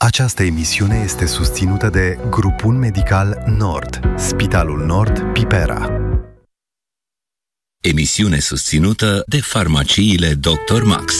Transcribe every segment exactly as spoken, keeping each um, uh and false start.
Această emisiune este susținută de Grupul Medical Nord, Spitalul Nord Pipera. Emisiune susținută de farmaciile doctor Max.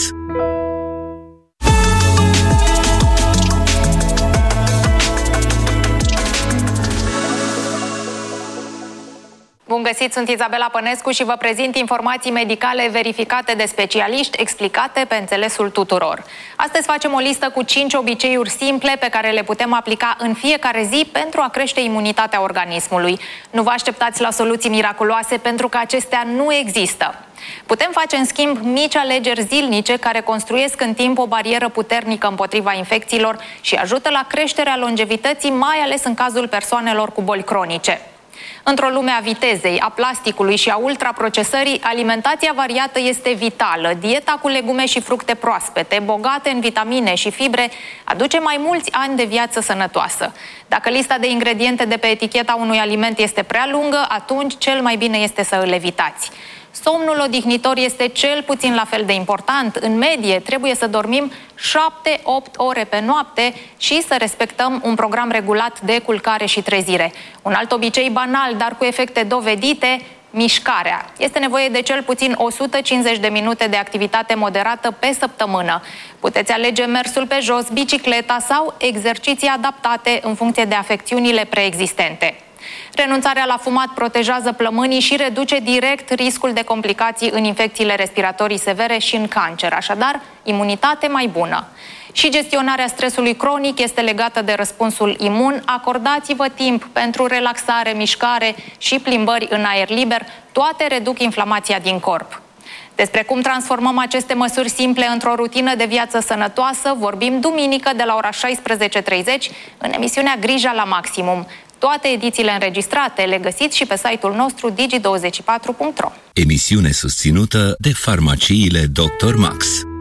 Bun găsit, sunt Izabela Pănescu și vă prezint informații medicale verificate de specialiști, explicate pe înțelesul tuturor. Astăzi facem o listă cu cinci obiceiuri simple pe care le putem aplica în fiecare zi pentru a crește imunitatea organismului. Nu vă așteptați la soluții miraculoase pentru că acestea nu există. Putem face, în schimb, mici alegeri zilnice care construiesc în timp o barieră puternică împotriva infecțiilor și ajută la creșterea longevității, mai ales în cazul persoanelor cu boli cronice. Într-o lume a vitezei, a plasticului și a ultraprocesării, alimentația variată este vitală. Dieta cu legume și fructe proaspete, bogate în vitamine și fibre, aduce mai mulți ani de viață sănătoasă. Dacă lista de ingrediente de pe eticheta unui aliment este prea lungă, atunci cel mai bine este să îl evitați. Somnul odihnitor este cel puțin la fel de important. În medie, trebuie să dormim șapte opt ore pe noapte și să respectăm un program regulat de culcare și trezire. Un alt obicei banal, dar cu efecte dovedite, mișcarea. Este nevoie de cel puțin o sută cincizeci de minute de activitate moderată pe săptămână. Puteți alege mersul pe jos, bicicleta sau exerciții adaptate în funcție de afecțiunile preexistente. Renunțarea la fumat protejează plămânii și reduce direct riscul de complicații în infecțiile respiratorii severe și în cancer, așadar, imunitate mai bună. Și gestionarea stresului cronic este legată de răspunsul imun. Acordați-vă timp pentru relaxare, mișcare și plimbări în aer liber. Toate reduc inflamația din corp. Despre cum transformăm aceste măsuri simple într-o rutină de viață sănătoasă vorbim duminică de la ora șaisprezece treizeci în emisiunea Grija la Maximum. Toate edițiile înregistrate le găsiți și pe site-ul nostru digi douăzeci și patru punct ro. Emisiune susținută de farmaciile doctor Max.